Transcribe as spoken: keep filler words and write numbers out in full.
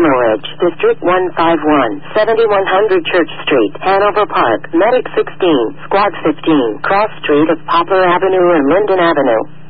Hammer Ridge, District one fifty-one, seventy-one hundred Church Street, Hanover Park, Medic sixteen, Squad fifteen, Cross Street of Poplar Avenue and Linden Avenue.